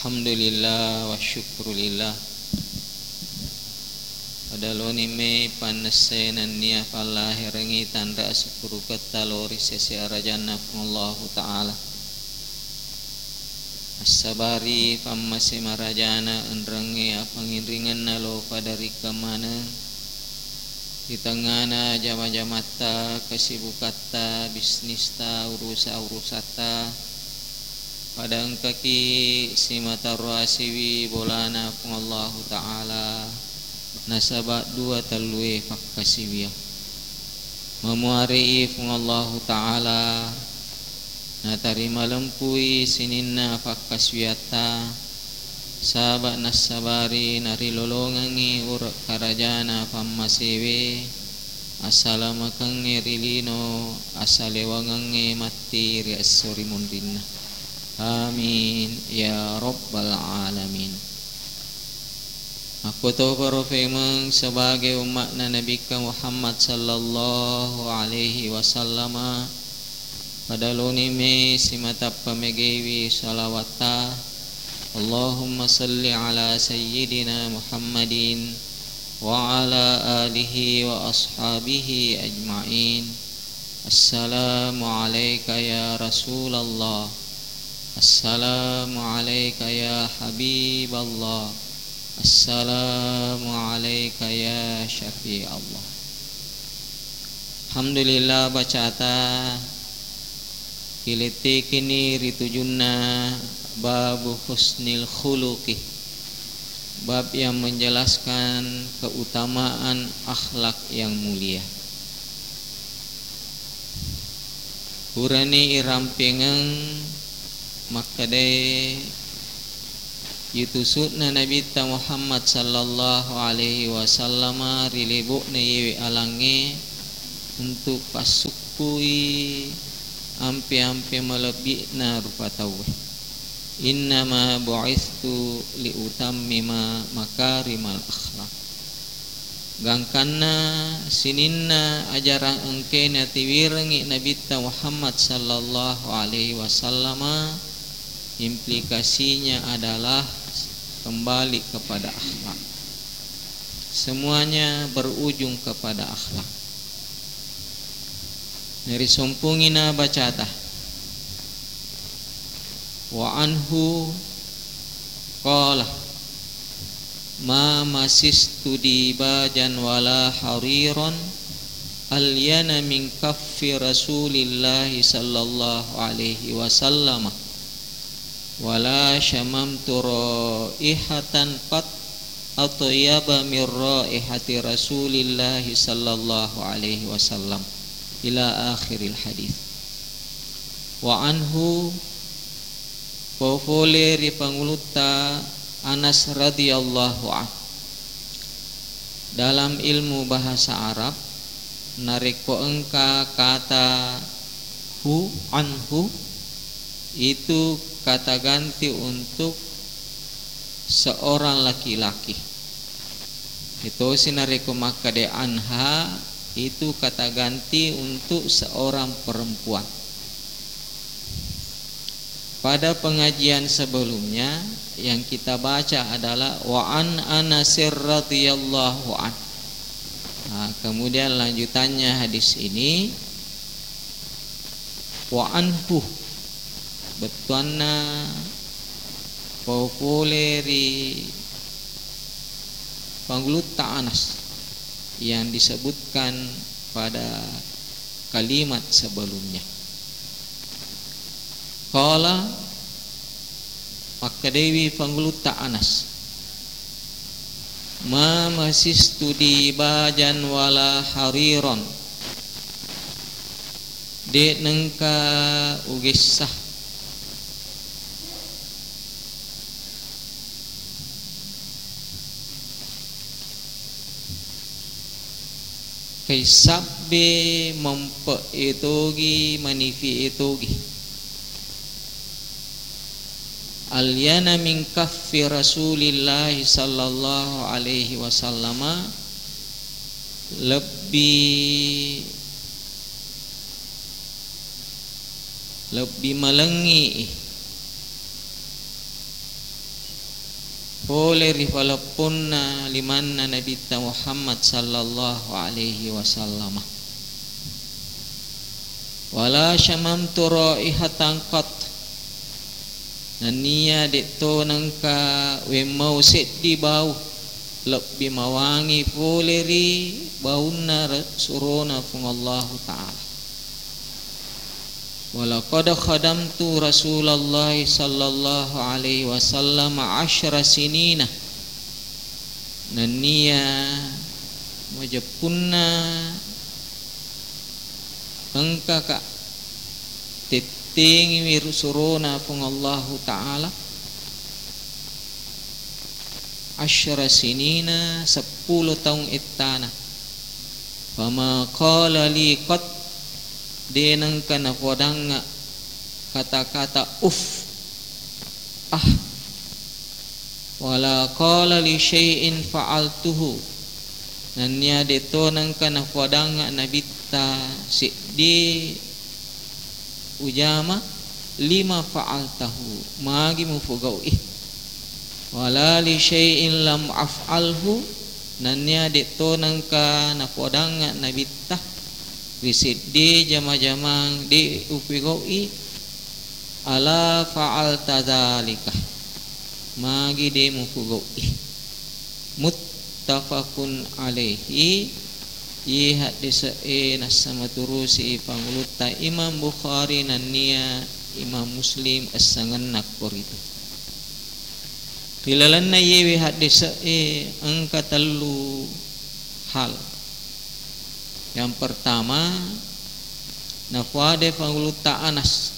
Alhamdulillah wa syukrulillah. Padaloni me panasenan niya palahirangi tanda syukuru katalori sesi arajana Allah Ta'ala. As-sabari pammasi marajana enrangi apangiringan nalo padari kamana di tengana jama-jamata kasibukata bisnista urusata pada engkaki simata ruasiwi bolana Allah Ta'ala nasabak dua talwe fakkasiwiyah memuari Allah Ta'ala natari malempui sininna fakkaswiyata sabak nasabari nari lolongangi urak karajana pammasewe assalamakangi rilino asalewangangi mati riasori mundinna. Amin ya rabbal alamin. Aku tahu memang sebagai umat Nabi Muhammad sallallahu alaihi wasallam pada lunime simata pamegewi salawata Allahumma salli ala sayyidina Muhammadin wa ala alihi wa ashabihi ajma'in. Assalamu alayka ya Rasulullah. Assalamu alayka ya Habiballah. Assalamu alayka ya Syafi' Allah. Alhamdulillah bacata kiliti kini ritujunna babu husnil khuluqi, bab yang menjelaskan keutamaan akhlak yang mulia. Urani irampingan makade yutusutna Nabi Muhammad sallallahu alaihi wasallam rilibukna yewi alange untuk pasukui ampi-ampi melebihna rupa tauwe. Innama bu'ithu liutammima makarimal akhlak. Gangkanna sininna ajaran engkena tiwirangi Nabi Muhammad sallallahu alaihi wasallam, implikasinya adalah kembali kepada akhlak. Semuanya berujung kepada akhlak. Dari sumpungina bacata wa anhu qala ma masistu dibajan wala hariran alyana min kaffi rasulillahi sallallahu alaihi wasallam wala syamamtu raihatan qat atyaba min raihati rasulillahi sallallahu alaihi wasallam ila akhiril hadis. Wa anhu pofole ri panguluta Anas radhiyallahu an. Dalam ilmu bahasa Arab nariko engka kata hu anhu itu kata ganti untuk seorang laki-laki. Itu sinariko makade anha itu kata ganti untuk seorang perempuan. Pada pengajian sebelumnya yang kita baca adalah wa an Anasir radhiyallahu an. Nah, kemudian lanjutannya hadis ini wa anhu betuanna populeri pangluta Anas yang disebutkan pada kalimat sebelumnya. Qala maka Dewi pangluta Anas ma masistu dibajan wala hariron de nengka ugisah kay sabbe mempeitogi manifi itogi alyana min kaffi rasulillahi sallallahu alaihi wasallam lebih melengi boleh rifalapunna limanna Nabi Muhammad sallallahu alaihi wasallam. Wala syamamtu raihatan qat nania detto nangka we mau seddi bau lebih mawangi poleri baunna surona fung Allah taala. Walaqad khadamtu Rasulullah sallallahu alaihi wasallam 10 sinina nania majapunna engka ka titing wirsurona fung Allah taala 10 sinina 10 tahun itana. Fama qala li qat denang kana podanga kata-kata wala qala li syai'in fa'altuhu nanya detonang kana podanga nabita si di ujama lima fa'altahu magi mufugau wala li syai'in lam af'alhu nanya detonang kana podanga nabita visit di jama-jamang di upigoi ala fa'al tadzalika magi de mufugoi muttafaqun alaihi ye hadis nasama turusi panguluta Imam Bukhari nania Imam Muslim asangan nakor itu tilalanna ye hadis angka telu hal. Yang pertama nafade panguluta Anas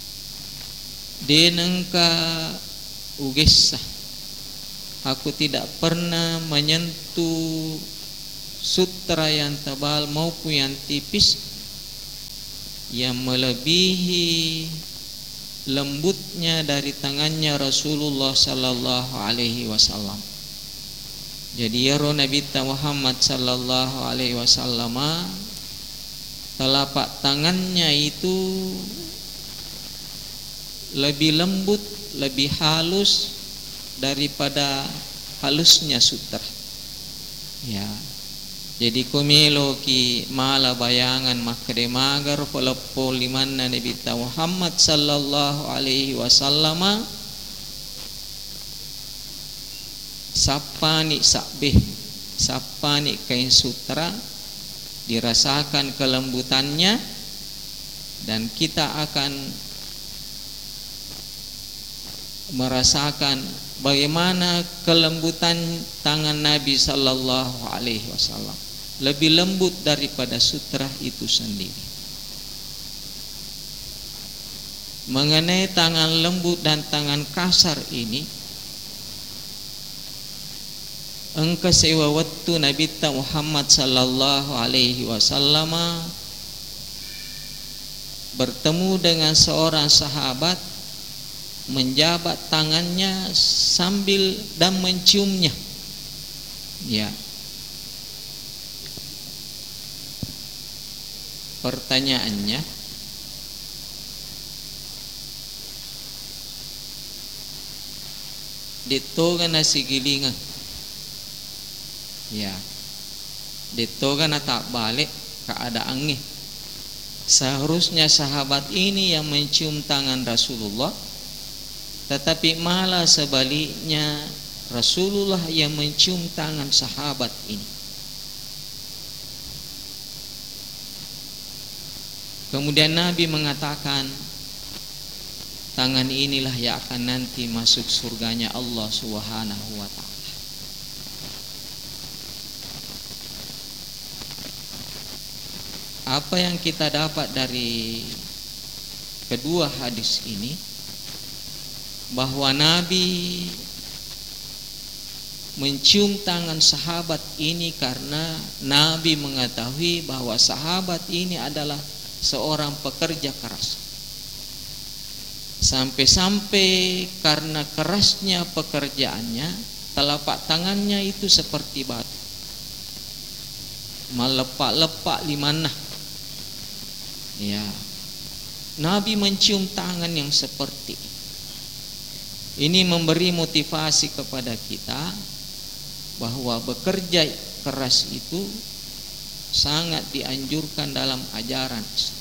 denangka ugesah aku tidak pernah menyentuh sutra yang tebal maupun yang tipis yang melebihi lembutnya dari tangannya Rasulullah sallallahu alaihi wasallam. Jadi ya Nabi Muhammad sallallahu alaihi wasallam telapak tangannya itu lebih lembut, lebih halus daripada halusnya sutra. Ya. Jadi kumilo ki mala bayangan makre magar pelepo limanna Nabi Muhammad sallallahu alaihi wasallam sapani sabeh sapani kain sutra dirasakan kelembutannya dan kita akan merasakan bagaimana kelembutan tangan Nabi sallallahu alaihi wasallam lebih lembut daripada sutra itu sendiri. Mengenai tangan lembut dan tangan kasar ini engka sewa waktu Nabi Muhammad sallallahu alaihi wasallam bertemu dengan seorang sahabat menjabat tangannya sambil dan menciumnya. Ya. Pertanyaannya, ditoga nasi gilingan. Ya, ditoga na tak balik keadaannya. Seharusnya sahabat ini yang mencium tangan Rasulullah, tetapi malah sebaliknya Rasulullah yang mencium tangan sahabat ini. Kemudian Nabi mengatakan, tangan inilah yang akan nanti masuk surganya Allah Subhanahu wa ta'ala. Apa yang kita dapat dari kedua hadis ini, bahwa Nabi mencium tangan sahabat ini karena Nabi mengetahui bahwa sahabat ini adalah seorang pekerja keras. Sampai-sampai karena kerasnya pekerjaannya, telapak tangannya itu seperti batu, melepak-lepak limanah. Ya, Nabi mencium tangan yang seperti. Ini memberi motivasi kepada kita bahwa bekerja keras itu sangat dianjurkan dalam ajaran Islam.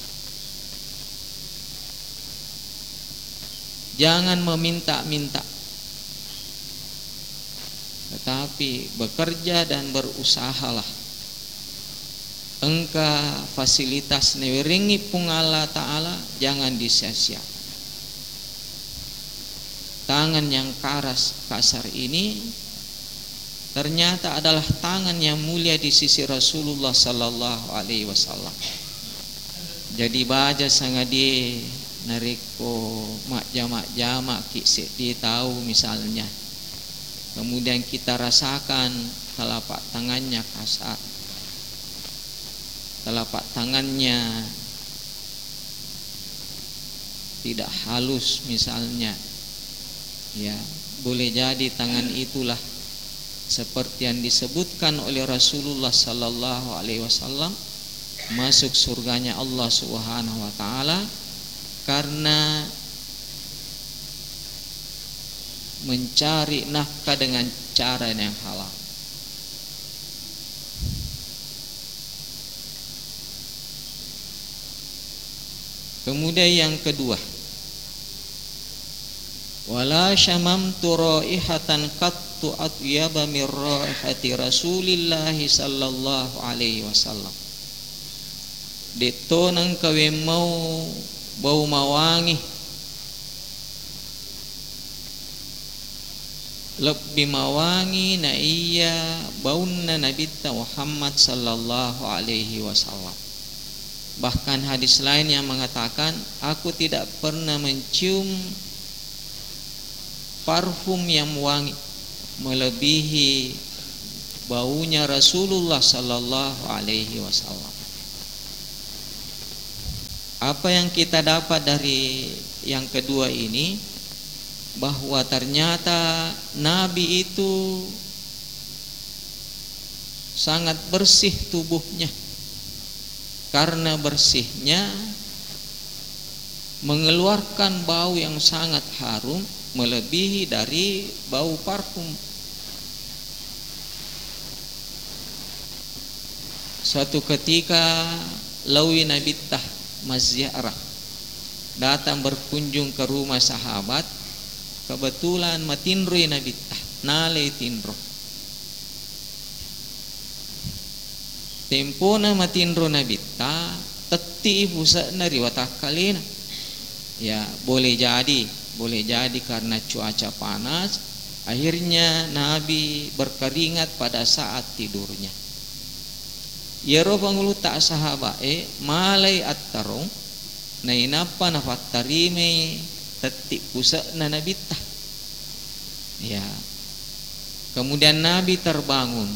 Jangan meminta-minta, tetapi bekerja dan berusahalah. Engka fasilitas newiringi pung Allah Ta'ala jangan disia-siakan. Tangan yang kasar ini ternyata adalah tangan yang mulia di sisi Rasulullah Sallallahu Alaihi Wasallam. Jadi baja sangat di nariko mak jama kisi dia tahu misalnya, kemudian kita rasakan telapak tangannya kasar, telapak tangannya tidak halus misalnya, ya boleh jadi tangan itulah seperti yang disebutkan oleh Rasulullah Sallallahu Alaihi Wasallam masuk surganya Allah Subhanahu Wa Taala karena mencari nafkah dengan cara yang halal. Kemudian yang kedua, wala syamamtu raihatan qattu atyaba min raihati Rasulillah sallallahu alaihi wasallam. Dito nang kawe mau bau mawangi lebih mawangi na iya baunna Nabi Muhammad sallallahu alaihi wasallam. Bahkan hadis lain yang mengatakan, aku tidak pernah mencium parfum yang wangi melebihi baunya Rasulullah sallallahu alaihi wasallam. Apa yang kita dapat dari yang kedua ini, bahwa ternyata Nabi itu sangat bersih tubuhnya. Karena bersihnya mengeluarkan bau yang sangat harum melebihi dari bau parfum. Suatu ketika Lawi Nabi Mazyarah datang berkunjung ke rumah sahabat, kebetulan matinroi Nabi nale tinro. Tempona matinro Nabi teti busa nari watakalina. Ya boleh jadi karena cuaca panas, akhirnya Nabi berkeringat pada saat tidurnya. Ya rohangulu tak sahabat malai attarong na inapa na fattarime tetik pusa na nabita. Ya. Kemudian Nabi terbangun.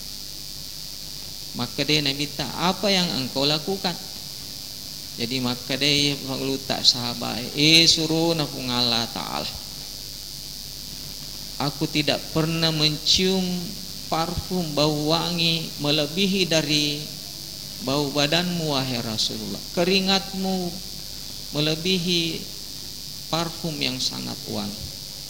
Maka dia nabita, apa yang engkau lakukan? Jadi maka dia pangulu tak sahabat suruh na pung Allah Ta'ala. Aku tidak pernah mencium parfum bau wangi melebihi dari bau badanmu wahai Rasulullah. Keringatmu melebihi parfum yang sangat wangi.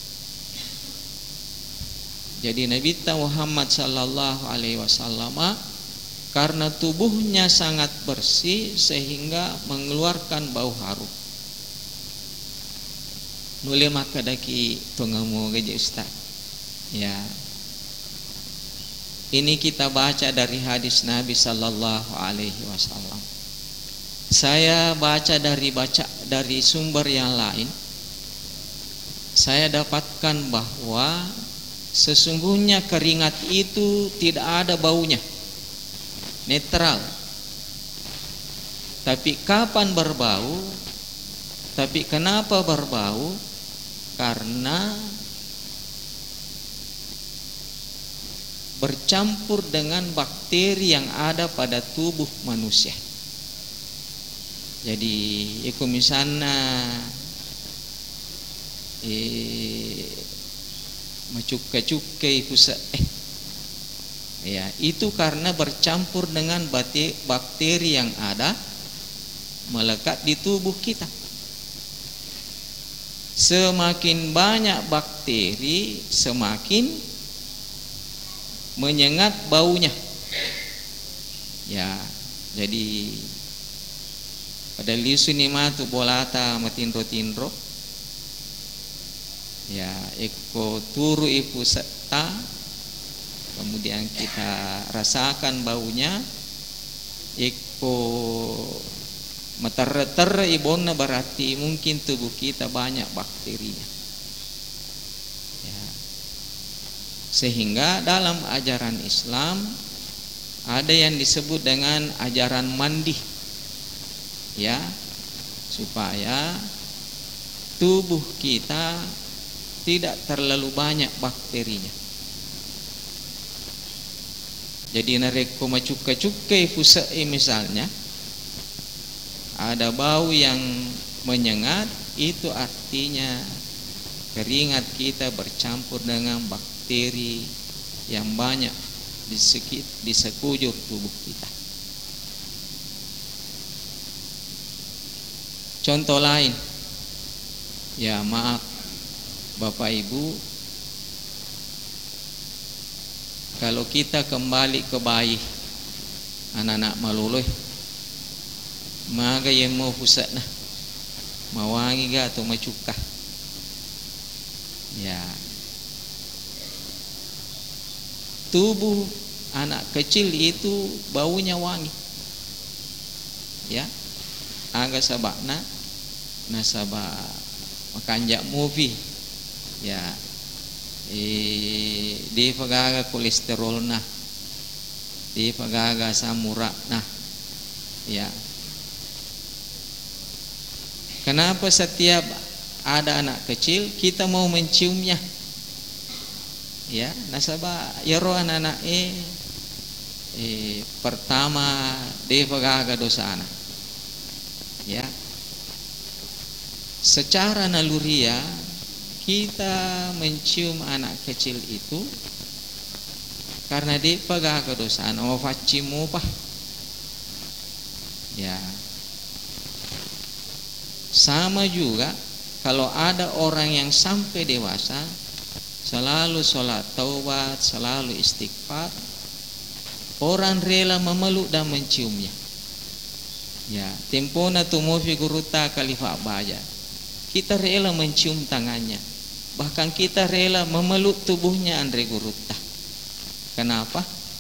Jadi Nabi Muhammad sallallahu alaihi wasallam karena tubuhnya sangat bersih sehingga mengeluarkan bau harum. Nule maka daki tungamu gaji Ustaz. Ya. Ini kita baca dari hadis Nabi sallallahu alaihi wasallam. Saya baca dari sumber yang lain. Saya dapatkan bahwa sesungguhnya keringat itu tidak ada baunya. Netral. Tapi kapan berbau? Tapi kenapa berbau? Karena bercampur dengan bakteri yang ada pada tubuh manusia. Jadi iku misalnya macukai pusa ya itu karena bercampur dengan bakteri yang ada melekat di tubuh kita. Semakin banyak bakteri, semakin menyengat baunya. Ya, jadi pada lisu ni matu bolata matindro-tindro. Ya, eko turu ipu serta, kemudian kita rasakan baunya. Eko meter-ter ibonna berarti mungkin tubuh kita banyak bakterinya. Ya. Sehingga dalam ajaran Islam ada yang disebut dengan ajaran mandi, ya, supaya tubuh kita tidak terlalu banyak bakterinya. Jadi nareko macuka-cukai fusai misalnya, ada bau yang menyengat, itu artinya keringat kita bercampur dengan bakteri yang banyak di sekujur tubuh kita. Contoh lain, ya maaf Bapak Ibu, kalau kita kembali ke bayi, anak-anak maluluh, maga yang mau pusat nah, mawangi ga atau macuka, ya, tubuh anak kecil itu baunya wangi, ya, agak sabakna, nasabah makanjak movie, ya. Di pagaga kolesterol nah, di pagaga samura nah, ya. Kenapa setiap ada anak kecil kita mau menciumnya? Ya, nasabah yaro anak-anak pertama di pagaga dosana. Ya. Secara naluriah kita mencium anak kecil itu karena dia pagah kedosaan wafacimu pah, ya. Sama juga kalau ada orang yang sampai dewasa selalu sholat taubat, selalu istighfar, orang rela memeluk dan menciumnya. Ya, tempona tumufi guruta kalifa baja, kita rela mencium tangannya, bahkan kita rela memeluk tubuhnya Andre Guruta. Kenapa?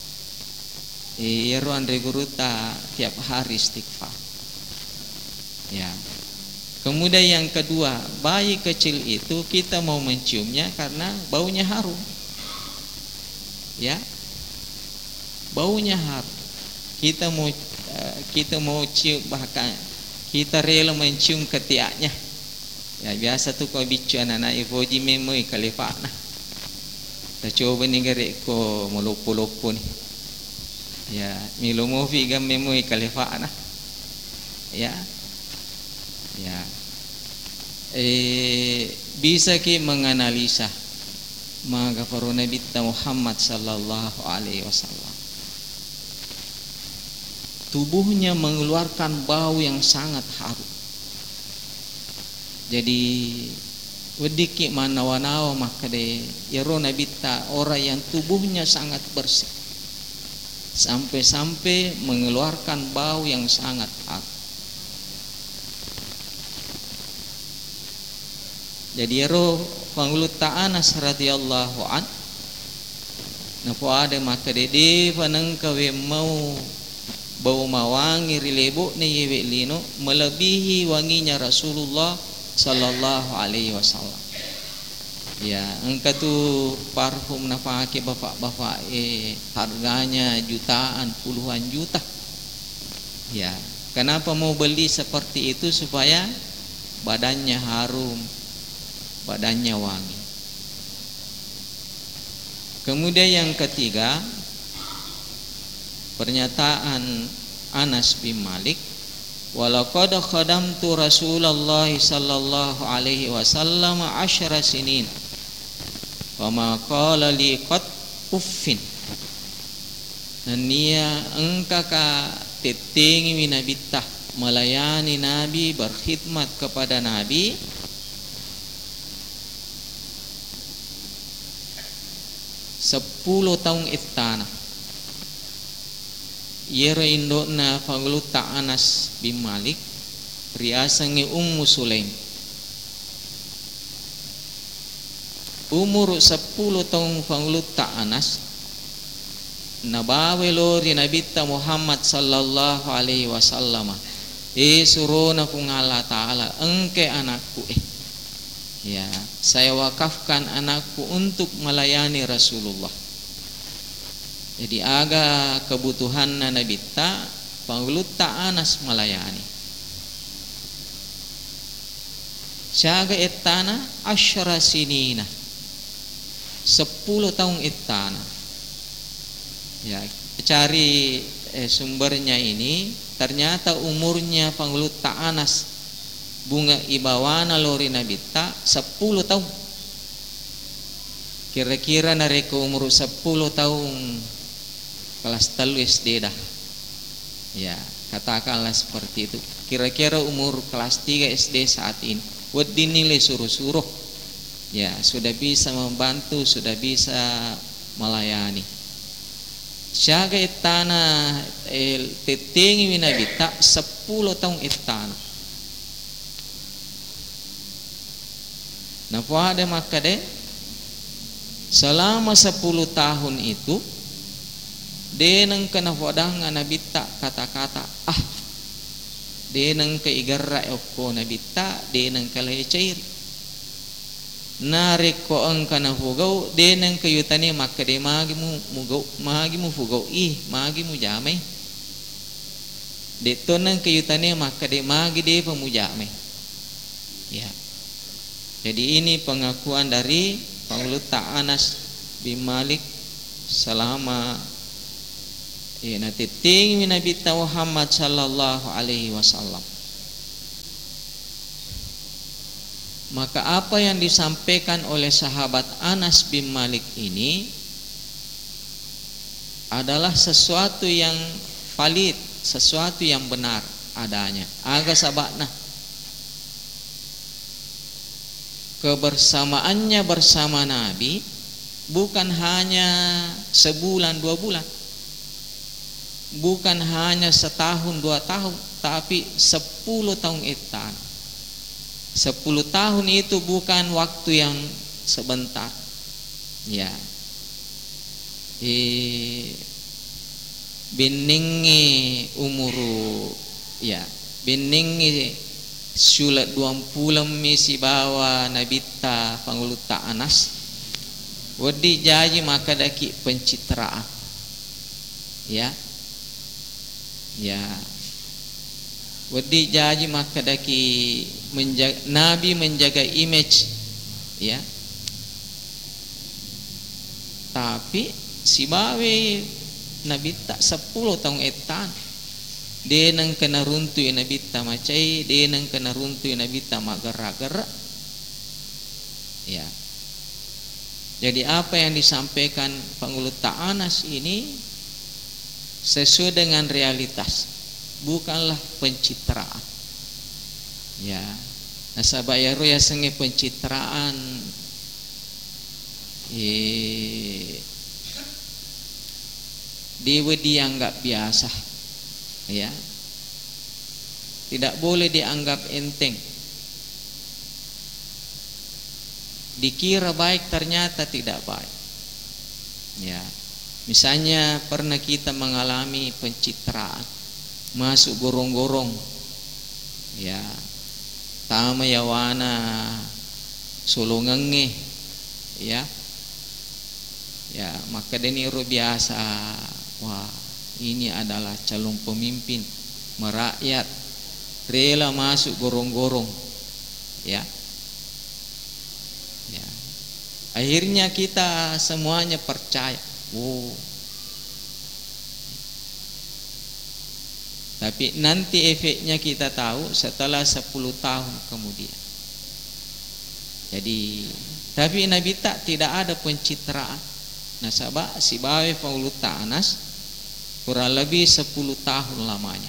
Yero Andre Guruta tiap hari istighfar. Ya. Kemudian yang kedua, bayi kecil itu kita mau menciumnya karena baunya harum. Ya. Baunya harum. Kita mau cium, bahkan kita rela mencium ketiaknya. Ya biasa tuh kau bicu anak-anak ifoji memoi kalifak nah. Tak coba ni gerek ko melupu-lupu ni. Ya milumofi gam memoi kalifak nah. Ya. Ya. Bisa ki menganalisa mga para Nabi Muhammad sallallahu alaihi wasallam. Tubuhnya mengeluarkan bau yang sangat harum. Jadi wediki manawa-nawa maka de yaro Nabi ta orang yang tubuhnya sangat bersih, sampai-sampai mengeluarkan bau yang sangat harum. Jadi yaro pangulut Anas radhiyallahu an napo ada maka de panengkawe mau bau mawangi rilebo ni yewe lino melebihi wanginya Rasulullah sallallahu alaihi wasallam. Ya, engkau tu parfum nafaki bapak-bapak harganya jutaan, puluhan juta. Ya, kenapa mau beli seperti itu? Supaya badannya harum, badannya wangi. Kemudian yang ketiga, pernyataan Anas bin Malik, walaqad khadamtu Rasulullah sallallahu alaihi wasallam 10 sinin wa ma qala li qad uffin. Nania engkaka tetengi minabitah melayani Nabi, berkhidmat kepada Nabi 10 tahun istana yero indona fangluta Anas bin Malik riasangi Ummu Sulaim umur 10 tahun fangluta Anas nabawe lori Nabi Muhammad sallallahu alaihi wasallam suruna kung Allah Ta'ala engke anakku ya saya wakafkan anakku untuk melayani Rasulullah. Jadi aga kebutuhan Nabi pangluta Anas melayani syaga etana asyara sinina 10 tahun etana ya cari sumbernya ini ternyata umurnya pangluta Anas bunga ibawana lori Nabita 10 tahun. Kira-kira nareko umur 10 tahun kelas 3 SD dah. Ya, katakanlah seperti itu. Kira-kira umur kelas 3 SD saat ini. Wedi nilai suruh-suruh. Ya, sudah bisa membantu, sudah bisa melayani. Syaga itana tetingi winabita 10 tahun itana. Nah pada maka deh selama 10 tahun itu deneng kena wadangan nabita kata-kata deneng ke igarra oko nabita deneng kalai cair narik ko ang kana fugau deneng ke yutani maka de magi mu fugau magi mu jamai de toneng ke yutani maka de magi de pemujamai ya. Jadi ini pengakuan dari pangluta Anas bin Malik selama nanti tinggi Nabi Muhammad sallallahu alaihi wasallam. Maka apa yang disampaikan oleh sahabat Anas bin Malik ini adalah sesuatu yang valid, sesuatu yang benar adanya. Aga sabakna kebersamaannya bersama Nabi bukan hanya sebulan 2 bulan, bukan hanya setahun 2 tahun, tapi 10 tahun etan. 10 tahun itu bukan waktu yang sebentar. Ya. Biningi umuru ya, biningi sulat 20 misi bawa nabita pangluta Anas wedi jaji maka daki pencitraan ya wedi jaji maka daki Nabi menjaga image ya tapi si bawe nabita 10 tahun etan denang kena runtuh nabita macai denang kena runtuh nabita magara-gara ya. Jadi apa yang disampaikan pangluta Anas ini sesuai dengan realitas, bukanlah pencitraan ya. Nasabah ya roya senge pencitraan dewa dianggap biasa ya, tidak boleh dianggap enteng, dikira baik ternyata tidak baik ya. Misalnya pernah kita mengalami pencitraan masuk gorong-gorong ya, tama yawana solongenge ya maka deniru biasa, wah ini adalah calon pemimpin merakyat rela masuk gorong-gorong ya. Akhirnya kita semuanya percaya tapi nanti efeknya kita tahu setelah 10 tahun kemudian. Jadi tapi Nabi tidak ada pencitraan. Nasabah si bawe pangluta Anas kurang lebih 10 tahun lamanya.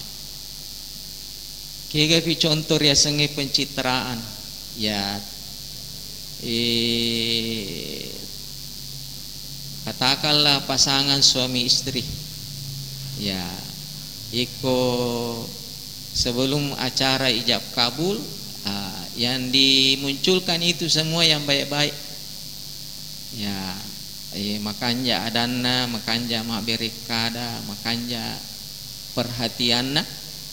Kegapi contoh ya senge pencitraan ya katakanlah pasangan suami istri, ya, iko sebelum acara ijab kabul, yang dimunculkan itu semua yang baik-baik, ya, makanya adana, makanya maberikada, makanya perhatianna.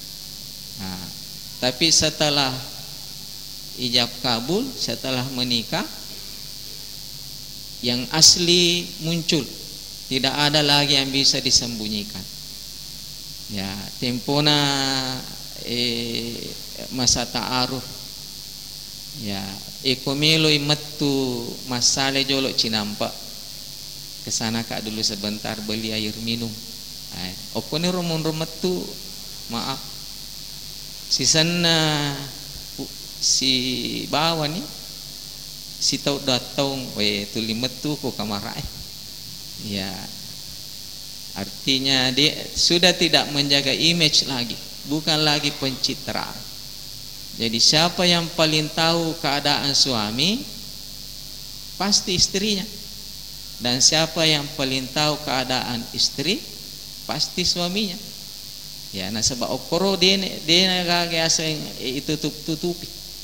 Tapi setelah ijab kabul, setelah menikah, yang asli muncul, tidak ada lagi yang bisa disembunyikan. Ya, tempona masa ta'aruf, ya, ikomelo metu masale jolok cinampak, kesana kak dulu sebentar beli air minum. Okone rumun-rumetu, maaf, si sana si bawa nih, si tau datang, tuli metu ko kamarai. Ya, artinya dia sudah tidak menjaga image lagi, bukan lagi pencitraan. Jadi siapa yang paling tahu keadaan suami, pasti istrinya. Dan siapa yang paling tahu keadaan istri, pasti suaminya. Ya, nah sebab okoro dia gagasa itu tutupi.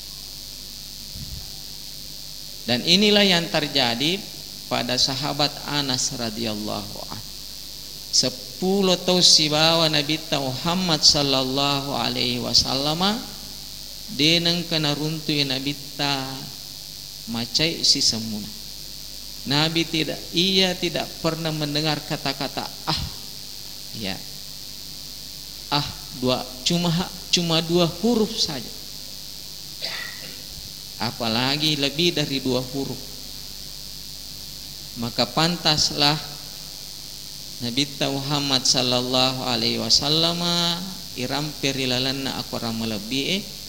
Dan inilah yang terjadi pada sahabat Anas radhiyallahu anhu. 10 tahun si bawa Nabi Muhammad sallallahu alaihi wasallam deneng kena runtuh Nabi ta macai si semuna. Nabi tidak pernah mendengar kata-kata ya, cuma 2 huruf saja, apalagi lebih dari 2 huruf. Maka pantaslah Nabi Muhammad sallallahu alaihi wasallam irampir ilalanna akora melebihi